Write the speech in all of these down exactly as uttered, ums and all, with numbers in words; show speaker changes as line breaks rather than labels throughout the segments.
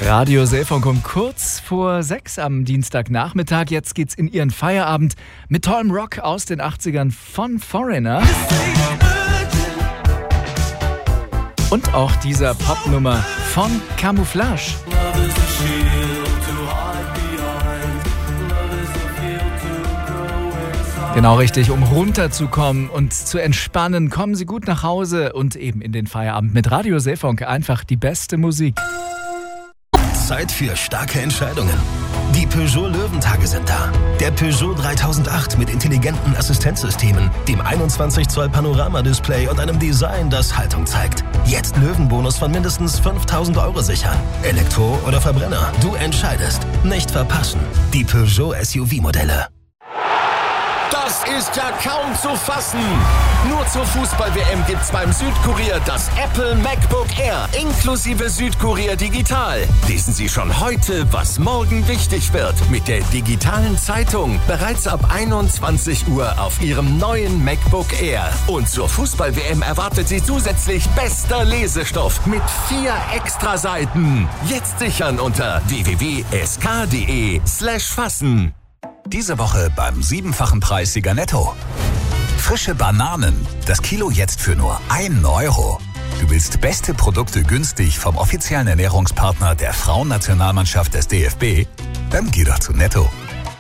Radio Seefunk um kurz vor sechs am Dienstagnachmittag. Jetzt geht's in Ihren Feierabend mit tollem Rock aus den achtzigern von Foreigner. Und auch dieser Popnummer von Camouflage. Genau richtig, um runterzukommen und zu entspannen, kommen Sie gut nach Hause und eben in den Feierabend mit Radio Seefunk. Einfach die beste Musik.
Zeit für starke Entscheidungen. Die Peugeot Löwentage sind da. Der Peugeot dreitausendacht mit intelligenten Assistenzsystemen, dem einundzwanzig Zoll Panoramadisplay und einem Design, das Haltung zeigt. Jetzt Löwenbonus von mindestens fünftausend Euro sichern. Elektro oder Verbrenner, du entscheidest. Nicht verpassen. Die Peugeot S U V-Modelle.
Das ist ja kaum zu fassen. Nur zur Fußball-W M gibt's beim Südkurier das Apple MacBook Air inklusive Südkurier Digital. Lesen Sie schon heute, was morgen wichtig wird. Mit der digitalen Zeitung bereits ab einundzwanzig Uhr auf Ihrem neuen MacBook Air. Und zur Fußball-W M erwartet Sie zusätzlich bester Lesestoff mit vier Extraseiten. Jetzt sichern unter w w w punkt s k punkt d e slash fassen.
Diese Woche beim siebenfachen Preissieger Netto. Frische Bananen. Das Kilo jetzt für nur ein Euro. Du willst beste Produkte günstig vom offiziellen Ernährungspartner der Frauennationalmannschaft des D F B? Dann geh doch zu Netto.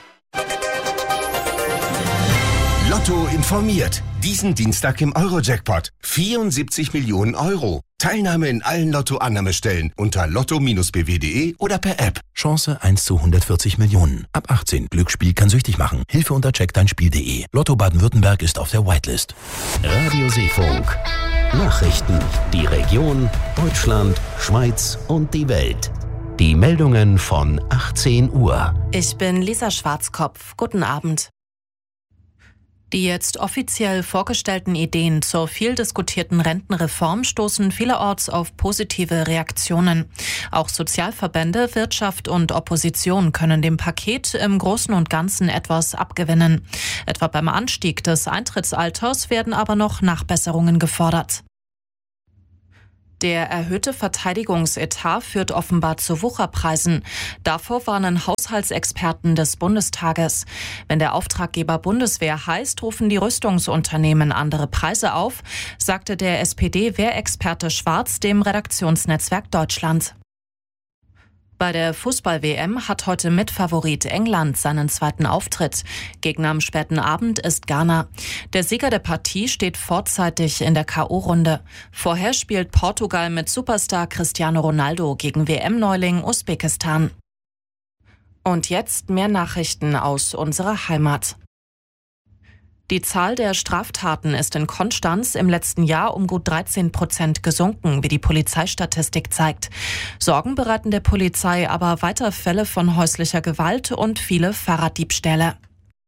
Lotto informiert. Diesen Dienstag im Euro-Jackpot. vierundsiebzig Millionen Euro. Teilnahme in allen Lotto-Annahmestellen unter lotto bindestrich b w punkt d e oder per App.
Chance eins zu hundertvierzig Millionen. Ab achtzehn. Glücksspiel kann süchtig machen. Hilfe unter check dein Spiel punkt d e. Lotto Baden-Württemberg ist auf der Whitelist.
Radio Seefunk. Nachrichten. Die Region, Deutschland, Schweiz und die Welt. Die Meldungen von achtzehn Uhr.
Ich bin Lisa Schwarzkopf. Guten Abend. Die jetzt offiziell vorgestellten Ideen zur viel diskutierten Rentenreform stoßen vielerorts auf positive Reaktionen. Auch Sozialverbände, Wirtschaft und Opposition können dem Paket im Großen und Ganzen etwas abgewinnen. Etwa beim Anstieg des Eintrittsalters werden aber noch Nachbesserungen gefordert. Der erhöhte Verteidigungsetat führt offenbar zu Wucherpreisen. Davor warnen Haushaltsexperten des Bundestages. Wenn der Auftraggeber Bundeswehr heißt, rufen die Rüstungsunternehmen andere Preise auf, sagte der S P D-Wehrexperte Schwarz dem Redaktionsnetzwerk Deutschland. Bei der Fußball-W M hat heute Mitfavorit England seinen zweiten Auftritt. Gegner am späten Abend ist Ghana. Der Sieger der Partie steht vorzeitig in der K O-Runde. Vorher spielt Portugal mit Superstar Cristiano Ronaldo gegen W M-Neuling Usbekistan. Und jetzt mehr Nachrichten aus unserer Heimat. Die Zahl der Straftaten ist in Konstanz im letzten Jahr um gut dreizehn Prozent gesunken, wie die Polizeistatistik zeigt. Sorgen bereiten der Polizei aber weiter Fälle von häuslicher Gewalt und viele Fahrraddiebstähle.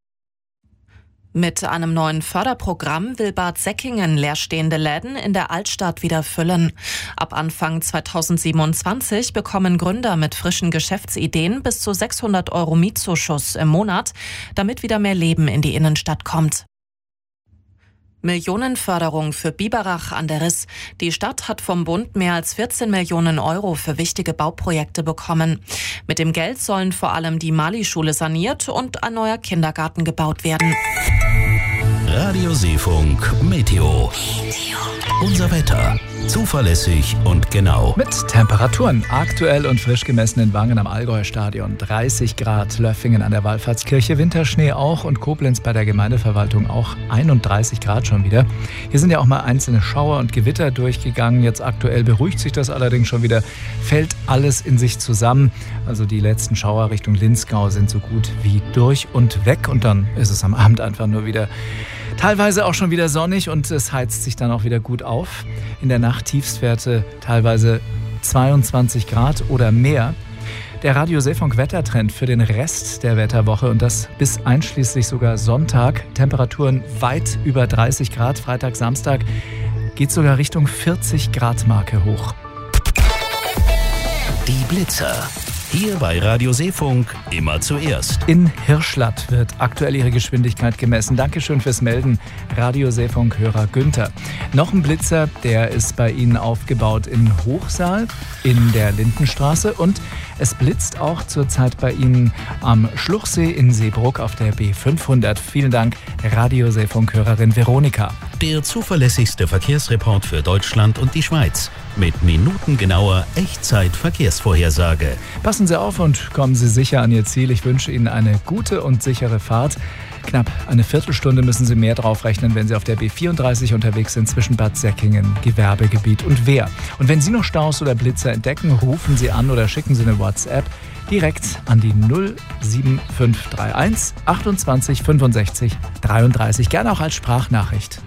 Mit einem neuen Förderprogramm will Bad Säckingen leerstehende Läden in der Altstadt wieder füllen. Ab Anfang zweitausendsiebenundzwanzig bekommen Gründer mit frischen Geschäftsideen bis zu sechshundert Euro Mietzuschuss im Monat, damit wieder mehr Leben in die Innenstadt kommt. Millionenförderung für Biberach an der Riss. Die Stadt hat vom Bund mehr als vierzehn Millionen Euro für wichtige Bauprojekte bekommen. Mit dem Geld sollen vor allem die Mali-Schule saniert und ein neuer Kindergarten gebaut werden.
Radio Seefunk Meteo. Unser Wetter. Zuverlässig und genau.
Mit Temperaturen aktuell und frisch gemessen in Wangen am Allgäu-Stadion. dreißig Grad, Löffingen an der Wallfahrtskirche, Winterschnee auch und Koblenz bei der Gemeindeverwaltung auch einunddreißig Grad schon wieder. Hier sind ja auch mal einzelne Schauer und Gewitter durchgegangen. Jetzt aktuell beruhigt sich das allerdings schon wieder, fällt alles in sich zusammen. Also die letzten Schauer Richtung Linzgau sind so gut wie durch und weg. Und dann ist es am Abend einfach nur wieder teilweise auch schon wieder sonnig und es heizt sich dann auch wieder gut auf. In der Nacht Tiefstwerte teilweise zweiundzwanzig Grad oder mehr. Der Radio Seefunk Wettertrend für den Rest der Wetterwoche und das bis einschließlich sogar Sonntag. Temperaturen weit über dreißig Grad. Freitag, Samstag geht sogar Richtung vierzig Grad Marke hoch.
Die Blitzer. Hier bei Radio Seefunk immer zuerst.
In Hirschlatt wird aktuell ihre Geschwindigkeit gemessen. Dankeschön fürs Melden, Radio Seefunk-Hörer Günther. Noch ein Blitzer, der ist bei Ihnen aufgebaut in Hochsaal, in der Lindenstraße, und es blitzt auch zurzeit bei Ihnen am Schluchsee in Seebruck auf der B fünfhundert. Vielen Dank, Radio Seefunk-Hörerin Veronika.
Der zuverlässigste Verkehrsreport für Deutschland und die Schweiz. Mit minutengenauer Echtzeit-Verkehrsvorhersage.
Passen Sie auf und kommen Sie sicher an Ihr Ziel. Ich wünsche Ihnen eine gute und sichere Fahrt. Knapp eine Viertelstunde müssen Sie mehr draufrechnen, wenn Sie auf der B vierunddreißig unterwegs sind zwischen Bad Säckingen, Gewerbegebiet und Wehr. Und wenn Sie noch Staus oder Blitzer entdecken, rufen Sie an oder schicken Sie eine WhatsApp direkt an die null sieben fünf drei eins achtundzwanzig fünfundsechzig dreiunddreißig. Gerne auch als Sprachnachricht.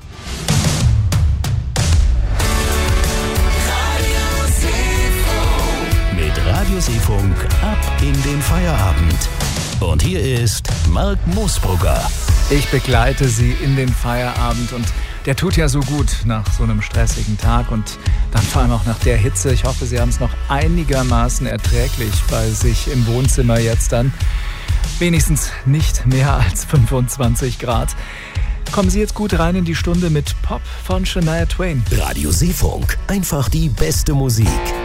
Radio Seefunk ab in den Feierabend. Und hier ist Marc Moosbrugger.
Ich begleite Sie in den Feierabend und der tut ja so gut nach so einem stressigen Tag und dann vor allem auch nach der Hitze. Ich hoffe, Sie haben es noch einigermaßen erträglich bei sich im Wohnzimmer jetzt dann. Wenigstens nicht mehr als fünfundzwanzig Grad. Kommen Sie jetzt gut rein in die Stunde mit Pop von Shania Twain.
Radio Seefunk, einfach die beste Musik.